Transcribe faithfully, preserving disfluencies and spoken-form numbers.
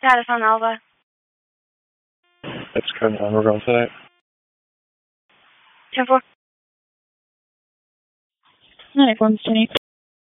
Status on Alva. That's kind of, we're going tonight. ten four. nine four, Mister Tony.